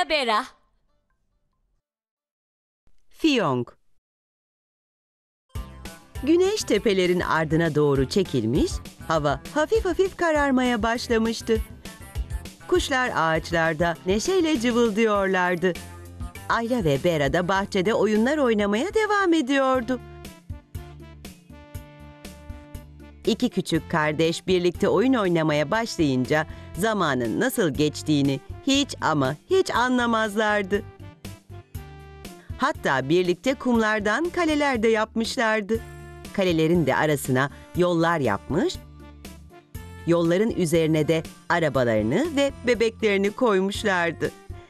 Ayla Bera. Fiyong. Güneş tepelerin ardına doğru çekilmiş, hava hafif hafif kararmaya başlamıştı. Kuşlar ağaçlarda neşeyle cıvıldıyorlardı. Ayla ve Bera da bahçede oyunlar oynamaya devam ediyordu. İki küçük kardeş birlikte oyun oynamaya başlayınca zamanın nasıl geçtiğini hiç ama hiç anlamazlardı. Hatta birlikte kumlardan kaleler de yapmışlardı. Kalelerin de arasına yollar yapmış, yolların üzerine de arabalarını ve bebeklerini koymuşlardı.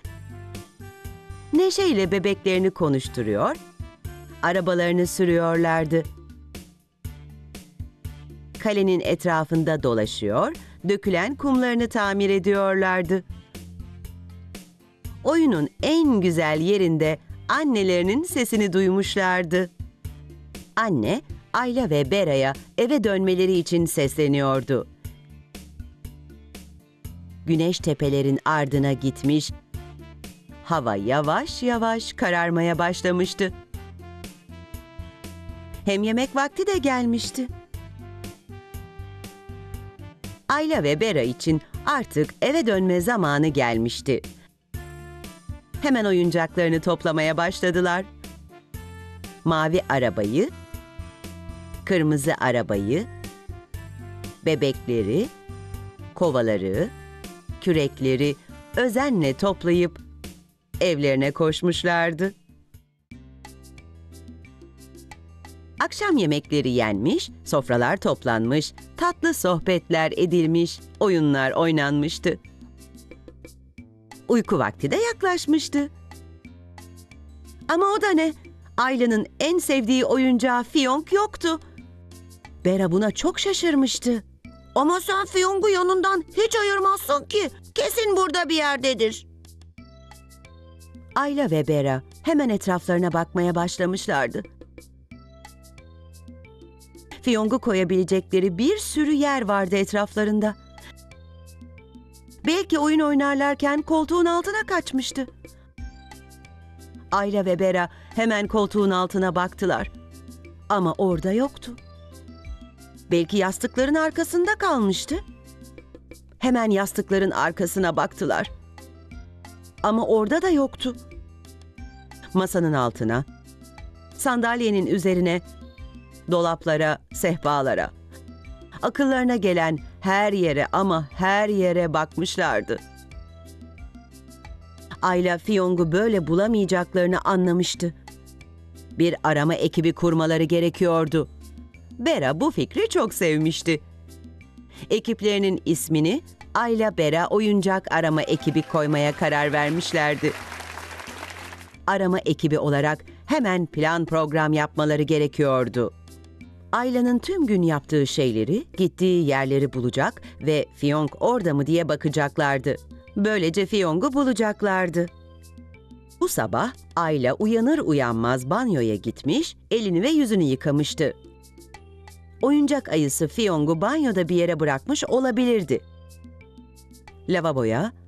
Neşeyle bebeklerini konuşturuyor, arabalarını sürüyorlardı. Kalenin etrafında dolaşıyor, dökülen kumlarını tamir ediyorlardı. Oyunun en güzel yerinde annelerinin sesini duymuşlardı. Anne, Ayla ve Bera'ya eve dönmeleri için sesleniyordu. Güneş tepelerin ardına gitmiş, hava yavaş yavaş kararmaya başlamıştı. Hem yemek vakti de gelmişti. Ayla ve Bera için artık eve dönme zamanı gelmişti. Hemen oyuncaklarını toplamaya başladılar. Mavi arabayı, kırmızı arabayı, bebekleri, kovaları, kürekleri özenle toplayıp evlerine koşmuşlardı. Akşam yemekleri yenmiş, sofralar toplanmış, tatlı sohbetler edilmiş, oyunlar oynanmıştı. Uyku vakti de yaklaşmıştı. Ama o da ne? Ayla'nın en sevdiği oyuncağı Fiyong yoktu. Bera buna çok şaşırmıştı. Ama sen Fiyong'u yanından hiç ayırmazsın ki. Kesin burada bir yerdedir. Ayla ve Bera hemen etraflarına bakmaya başlamışlardı. Fiyong'u koyabilecekleri bir sürü yer vardı etraflarında. Belki oyun oynarlarken koltuğun altına kaçmıştı. Ayla ve Bera hemen koltuğun altına baktılar. Ama orada yoktu. Belki yastıkların arkasında kalmıştı. Hemen yastıkların arkasına baktılar. Ama orada da yoktu. Masanın altına, sandalyenin üzerine, dolaplara, sehpalara, akıllarına gelen her yere ama her yere bakmışlardı. Ayla Fiyong'u böyle bulamayacaklarını anlamıştı. Bir arama ekibi kurmaları gerekiyordu. Bera bu fikri çok sevmişti. Ekiplerinin ismini Ayla Bera Oyuncak Arama Ekibi koymaya karar vermişlerdi. Arama ekibi olarak hemen plan program yapmaları gerekiyordu. Ayla'nın tüm gün yaptığı şeyleri, gittiği yerleri bulacak ve Fiyong orada mı diye bakacaklardı. Böylece Fiyong'u bulacaklardı. Bu sabah Ayla uyanır uyanmaz banyoya gitmiş, elini ve yüzünü yıkamıştı. Oyuncak ayısı Fiyong'u banyoda bir yere bırakmış olabilirdi. Lavaboya,